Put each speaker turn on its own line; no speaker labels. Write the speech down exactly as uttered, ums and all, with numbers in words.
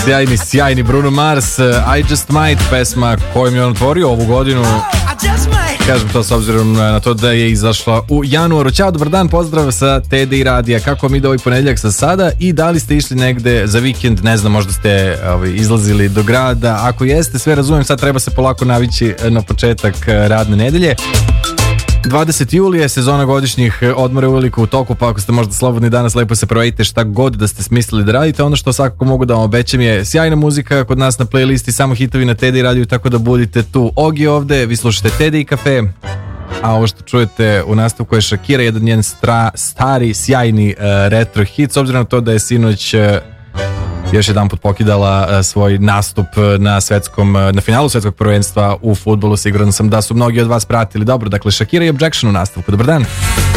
Sjajni, sjajni Bruno Mars, I Just Might, pesma kojom je on otvorio ovu godinu. Kažem to s obzirom na to da je izašla u januaru. Ćao, dobar dan, pozdrav sa T D I radija. Kako vam ide ovaj ponedjeljak sa sada i da li ste išli negde za vikend? Ne znam, možda ste ovaj, izlazili do grada. Ako jeste, sve razumem, sad treba se polako navići na početak radne nedelje. dvadesetog julija je sezona godišnjih odmora uveliko u toku, pa ako ste možda slobodni danas, lepo se provedite šta god da ste smislili da radite. Ono što svakako mogu da vam obećam je sjajna muzika kod nas na playlisti, samo hitovi na T D I radiju, tako da budite tu. Ogi ovde, vi slušate T D I Cafe, a ovo što čujete u nastavku je Shakira, jedan njen stra, stari, sjajni uh, retro hit, s obzirom na to da je sinoć uh, još jedan put pokidala uh, svoj nastup na svetskom, uh, na finalu svetskog prvenstva u fudbalu. Siguran sam da su mnogi od vas pratili. Dobro, dakle Shakira i Objection u nastavku. Dobar dan.